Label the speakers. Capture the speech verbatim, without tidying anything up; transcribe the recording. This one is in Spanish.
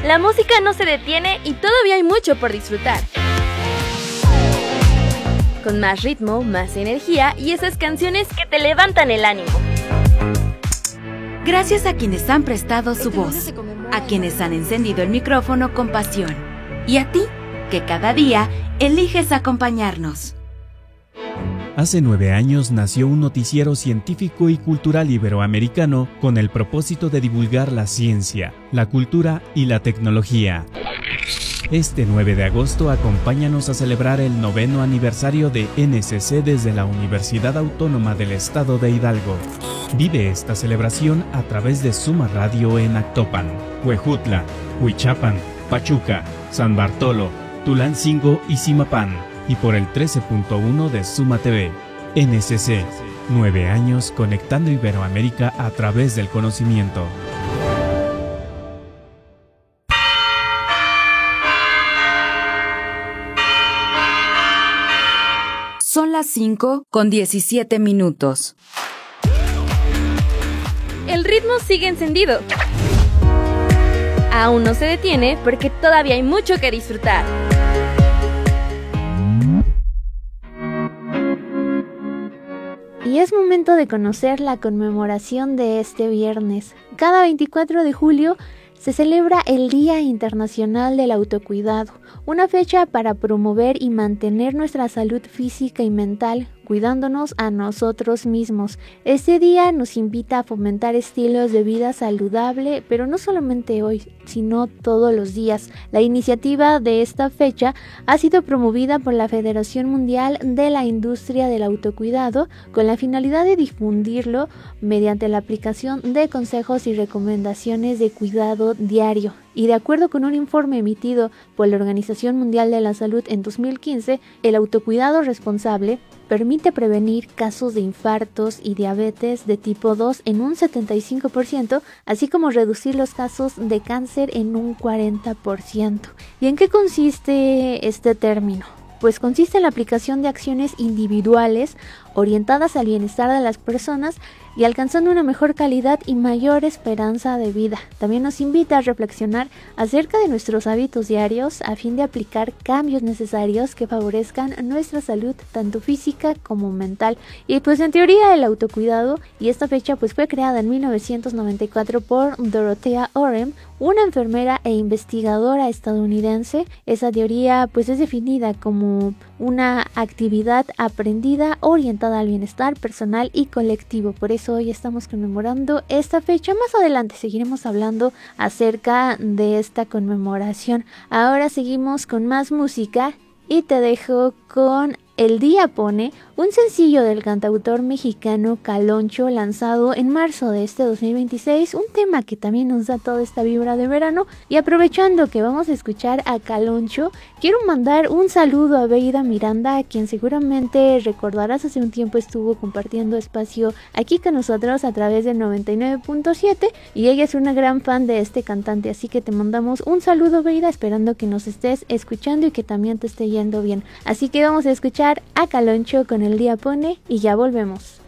Speaker 1: La música no se detiene y todavía hay mucho por disfrutar. Con más ritmo, más energía y esas canciones que te levantan el ánimo.
Speaker 2: Gracias a quienes han prestado su voz, a quienes han encendido el micrófono con pasión, y a ti, que cada día eliges acompañarnos.
Speaker 3: Hace nueve años nació un noticiero científico y cultural iberoamericano con el propósito de divulgar la ciencia, la cultura y la tecnología. Este nueve de agosto acompáñanos a celebrar el noveno aniversario de N C C desde la Universidad Autónoma del Estado de Hidalgo. Vive esta celebración a través de Suma Radio en Actopan, Huejutla, Huichapan, Pachuca, San Bartolo, Tulancingo y Zimapán, y por el trece punto uno de Suma T V. N C C, nueve años conectando Iberoamérica a través del conocimiento.
Speaker 2: Son las cinco con diecisiete minutos.
Speaker 1: El ritmo sigue encendido. Aún no se detiene porque todavía hay mucho que disfrutar.
Speaker 4: Y es momento de conocer la conmemoración de este viernes. Cada veinticuatro de julio se celebra el Día Internacional del Autocuidado, una fecha para promover y mantener nuestra salud física y mental, cuidándonos a nosotros mismos. Este día nos invita a fomentar estilos de vida saludable, pero no solamente hoy, sino todos los días. La iniciativa de esta fecha ha sido promovida por la Federación Mundial de la Industria del Autocuidado con la finalidad de difundirlo mediante la aplicación de consejos y recomendaciones de cuidado diario. Y de acuerdo con un informe emitido por la Organización Mundial de la Salud en dos mil quince, el autocuidado responsable permite prevenir casos de infartos y diabetes de tipo dos en un setenta y cinco por ciento, así como reducir los casos de cáncer en un cuarenta por ciento. ¿Y en qué consiste este término? Pues consiste en la aplicación de acciones individuales orientadas al bienestar de las personas y alcanzando una mejor calidad y mayor esperanza de vida. También nos invita a reflexionar acerca de nuestros hábitos diarios a fin de aplicar cambios necesarios que favorezcan nuestra salud tanto física como mental. Y pues en teoría el autocuidado, y esta fecha pues fue creada en mil novecientos noventa y cuatro por Dorothea Orem, una enfermera e investigadora estadounidense. Esa teoría pues es definida como una actividad aprendida orientada al bienestar personal y colectivo. Por eso hoy estamos conmemorando esta fecha. Más adelante seguiremos hablando acerca de esta conmemoración. Ahora seguimos con más música y te dejo con El Día Pone, un sencillo del cantautor mexicano Caloncho, lanzado en marzo de este dos mil veintiséis, un tema que también nos da toda esta vibra de verano. Y aprovechando que vamos a escuchar a Caloncho, quiero mandar un saludo a Beida Miranda, a quien seguramente recordarás hace un tiempo estuvo compartiendo espacio aquí con nosotros a través del noventa y nueve punto siete, y ella es una gran fan de este cantante, así que te mandamos un saludo, Beida, esperando que nos estés escuchando y que también te esté yendo bien. Así que vamos a escuchar a Caloncho con El Día Pone y ya volvemos.